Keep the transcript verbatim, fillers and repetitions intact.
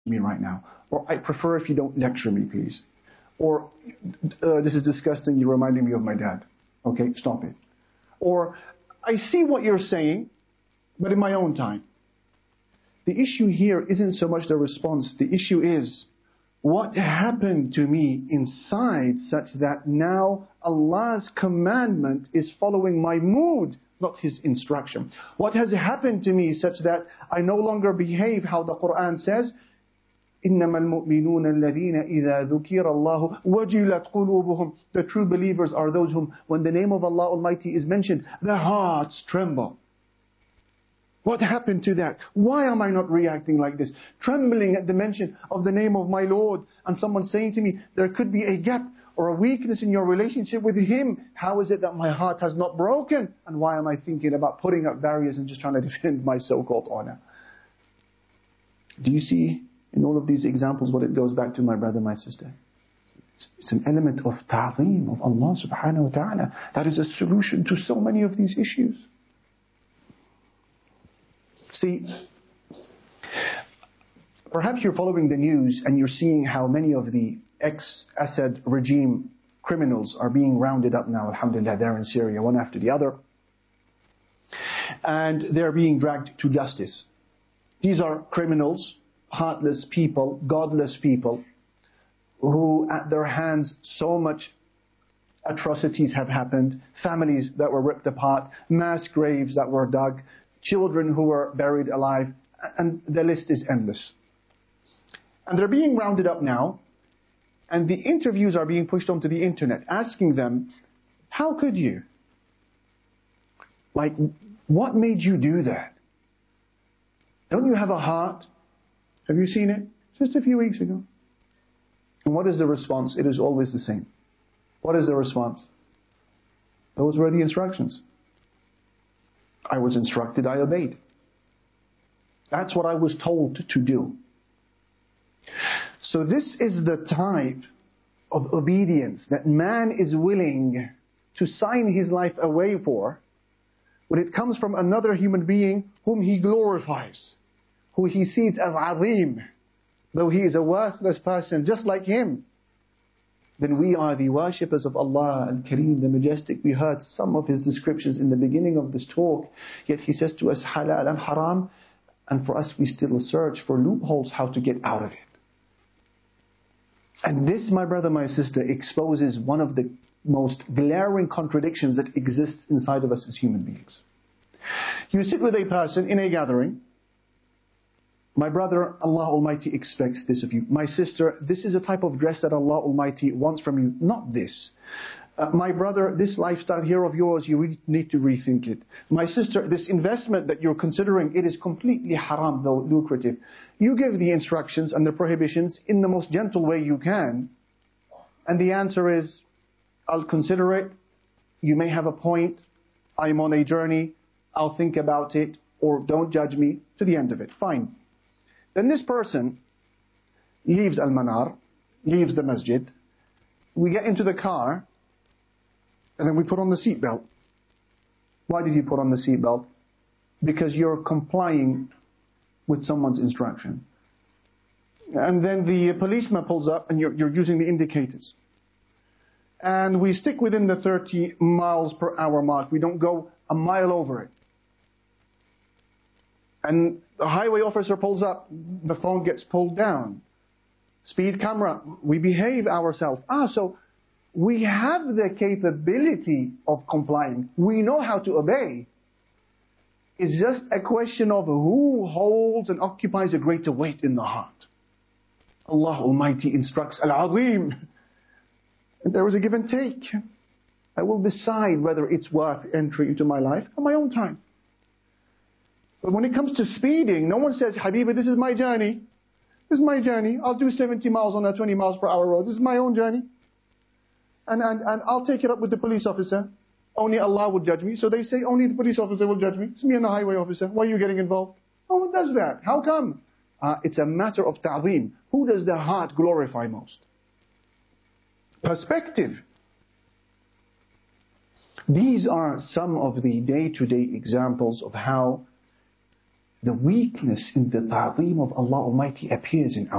me right now. Or I prefer if you don't lecture me, please. Or uh, this is disgusting, you're reminding me of my dad. Okay, stop it. Or I see what you're saying, but in my own time. The issue here isn't so much the response. The issue is what happened to me inside such that now Allah's commandment is following my mood, not His instruction. What has happened to me such that I no longer behave how the Quran says, إِنَّمَا الْمُؤْمِنُونَ الَّذِينَ إِذَا ذُكِرَ اللَّهُ وَجِلَتْ قُلُوبُهُم. The true believers are those whom, when the name of Allah Almighty is mentioned, their hearts tremble. What happened to that? Why am I not reacting like this? Trembling at the mention of the name of my Lord, and someone saying to me, there could be a gap or a weakness in your relationship with Him. How is it that my heart has not broken? And why am I thinking about putting up barriers and just trying to defend my so-called honor? Do you see in all of these examples what it goes back to, my brother, my sister? It's, it's an element of ta'zeem of Allah subhanahu wa ta'ala. That is a solution to so many of these issues. See, perhaps you're following the news and you're seeing how many of the ex-Assad regime criminals are being rounded up now. Alhamdulillah, they're in Syria, one after the other. And they're being dragged to justice. These are criminals, heartless people, godless people, who at their hands so much atrocities have happened, families that were ripped apart, mass graves that were dug, children who were buried alive, and the list is endless. And they're being rounded up now, and the interviews are being pushed onto the internet, asking them, how could you? Like, what made you do that? Don't you have a heart? Have you seen it? Just a few weeks ago. And what is the response? It is always the same. What is the response? Those were the instructions. I was instructed, I obeyed. That's what I was told to do. So this is the type of obedience that man is willing to sign his life away for when it comes from another human being whom he glorifies, who he sees as azim, though he is a worthless person just like him. Then we are the worshippers of Allah Al-Kareem, the Majestic. We heard some of His descriptions in the beginning of this talk. Yet He says to us, halal and haram. And for us, we still search for loopholes how to get out of it. And this, my brother, my sister, exposes one of the most glaring contradictions that exists inside of us as human beings. You sit with a person in a gathering. My brother, Allah Almighty expects this of you. My sister, this is a type of dress that Allah Almighty wants from you, not this. Uh, my brother, this lifestyle here of yours, you really need to rethink it. My sister, this investment that you're considering, it is completely haram, though lucrative. You give the instructions and the prohibitions in the most gentle way you can. And the answer is, I'll consider it. You may have a point. I'm on a journey. I'll think about it. Or don't judge me to the end of it. Fine. Then this person leaves Al-Manar, leaves the masjid. We get into the car, and then we put on the seatbelt. Why did you put on the seatbelt? Because you're complying with someone's instruction. And then the policeman pulls up, and you're, you're using the indicators. And we stick within the thirty miles per hour mark. We don't go a mile over it. And the highway officer pulls up, the phone gets pulled down. Speed camera, we behave ourselves. Ah, so we have the capability of complying. We know how to obey. It's just a question of who holds and occupies a greater weight in the heart. Allah Almighty instructs Al-Azim. And there is a give and take. I will decide whether it's worth entry into my life at my own time. But when it comes to speeding, no one says, Habibi, this is my journey. This is my journey. I'll do seventy miles on a twenty miles per hour road. This is my own journey. And, and, and I'll take it up with the police officer. Only Allah will judge me. So they say, only the police officer will judge me. It's me and the highway officer. Why are you getting involved? No one does that. How come? Uh, it's a matter of ta'zeem. Who does the heart glorify most? Perspective. These are some of the day-to-day examples of how the weakness in the ta'zeem of Allah Almighty appears in our